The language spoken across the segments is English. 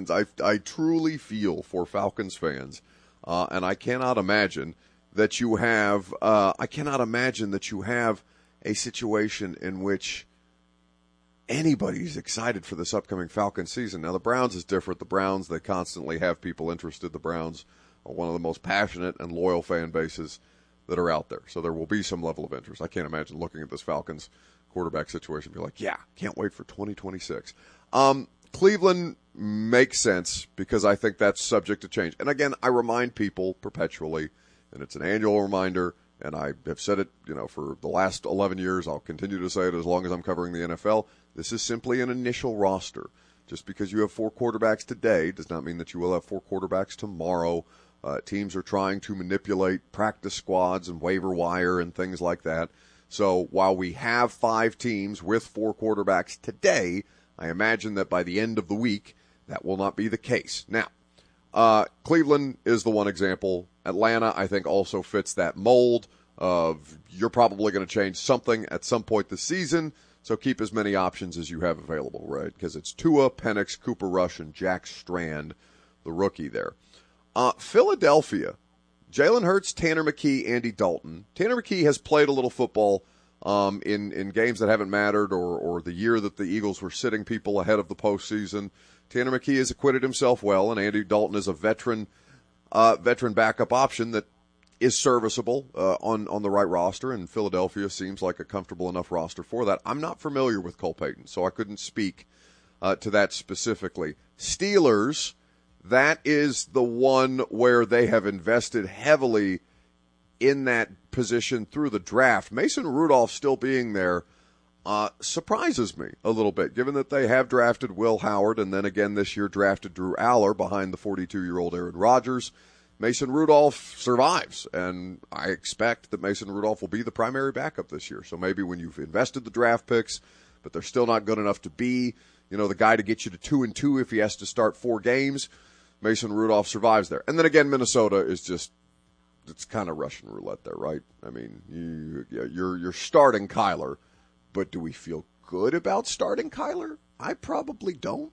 Falcons. I truly feel for Falcons fans, and I cannot imagine that you have a situation in which anybody's excited for this upcoming Falcons season. Now, the Browns is different. The Browns, they constantly have people interested. The Browns are one of the most passionate and loyal fan bases that are out there. So there will be some level of interest. I can't imagine looking at this Falcons quarterback situation and be like, yeah, can't wait for 2026. Cleveland makes sense because I think that's subject to change. And again, I remind people perpetually, and it's an annual reminder, and I have said it, for the last 11 years. I'll continue to say it as long as I'm covering the NFL. This is simply an initial roster. Just because you have 4 quarterbacks today does not mean that you will have 4 quarterbacks tomorrow. Teams are trying to manipulate practice squads and waiver wire and things like that. So while we have 5 teams with 4 quarterbacks today, I imagine that by the end of the week, that will not be the case. Now, Cleveland is the one example. Atlanta, I think, also fits that mold of you're probably going to change something at some point this season, so keep as many options as you have available, right? Because it's Tua, Penix, Cooper Rush, and Jack Strand, the rookie there. Philadelphia, Jalen Hurts, Tanner McKee, Andy Dalton. Tanner McKee has played a little football in games that haven't mattered or the year that the Eagles were sitting people ahead of the postseason. Tanner McKee has acquitted himself well, and Andy Dalton is a veteran backup option that is serviceable on the right roster, and Philadelphia seems like a comfortable enough roster for that. I'm not familiar with Cole Payton, so I couldn't speak to that specifically. Steelers, that is the one where they have invested heavily in that position through the draft. Mason Rudolph still being there surprises me a little bit, given that they have drafted Will Howard and then again this year drafted Drew Aller behind the 42-year-old Aaron Rodgers. Mason Rudolph survives, and I expect that Mason Rudolph will be the primary backup this year. So maybe when you've invested the draft picks, but they're still not good enough to be, the guy to get you to 2-2 if he has to start 4 games, Mason Rudolph survives there. And then again, Minnesota is just, it's kind of Russian roulette there, right? I mean, you're starting Kyler, but do we feel good about starting Kyler? I probably don't.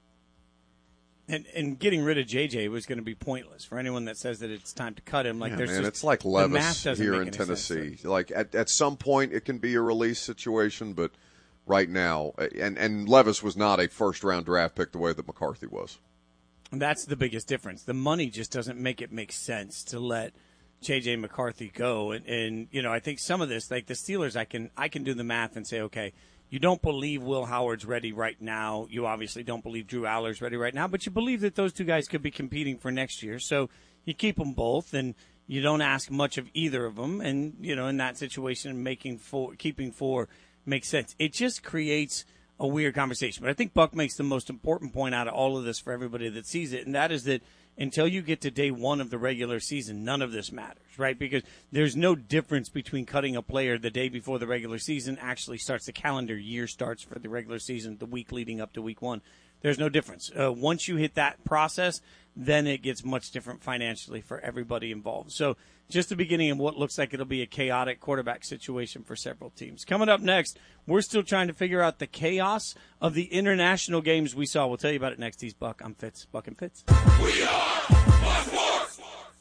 And getting rid of JJ was going to be pointless for anyone that says that it's time to cut him. It's like Levis here in Tennessee. Like at some point it can be a release situation, but right now, and Levis was not a first-round draft pick the way that McCarthy was. And that's the biggest difference. The money just doesn't make it make sense to let J.J. McCarthy go. And I think some of this, like the Steelers, I can do the math and say, okay, you don't believe Will Howard's ready right now. You obviously don't believe Drew Aller's ready right now, but you believe that those 2 guys could be competing for next year. So you keep them both, and you don't ask much of either of them. And, in that situation, keeping 4 makes sense. It just creates a weird conversation. But I think Buck makes the most important point out of all of this for everybody that sees it, and that is that until you get to day 1 of the regular season, none of this matters, right? Because there's no difference between cutting a player the day before the regular season actually starts, the calendar year starts for the regular season, the week leading up to week 1. There's no difference. Once you hit that process, then it gets much different financially for everybody involved. So just the beginning of what looks like it'll be a chaotic quarterback situation for several teams. Coming up next, we're still trying to figure out the chaos of the international games we saw. We'll tell you about it next. He's Buck. I'm Fitz. Buck and Fitz. We are Buck Sports.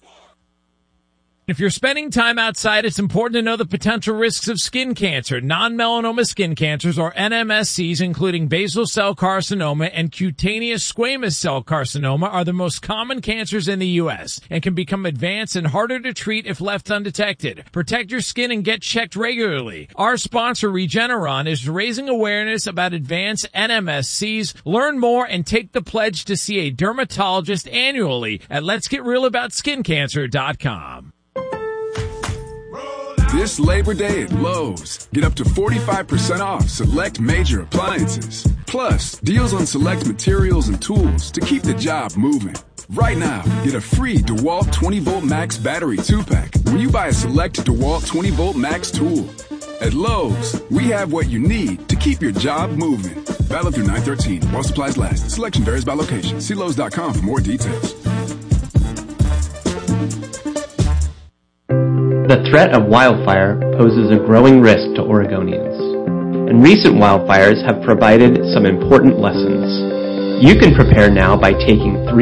If you're spending time outside, it's important to know the potential risks of skin cancer. Non-melanoma skin cancers, or NMSCs, including basal cell carcinoma and cutaneous squamous cell carcinoma, are the most common cancers in the U.S. and can become advanced and harder to treat if left undetected. Protect your skin and get checked regularly. Our sponsor, Regeneron, is raising awareness about advanced NMSCs. Learn more and take the pledge to see a dermatologist annually at letsgetrealaboutSkinCancer.com. This Labor Day at Lowe's, get up to 45% off select major appliances. Plus, deals on select materials and tools to keep the job moving. Right now, get a free DeWalt 20-Volt Max battery 2-pack when you buy a select DeWalt 20-Volt Max tool. At Lowe's, we have what you need to keep your job moving. Valid through 9/13 while supplies last. Selection varies by location. See Lowe's.com for more details. The threat of wildfire poses a growing risk to Oregonians, and recent wildfires have provided some important lessons. You can prepare now by taking 3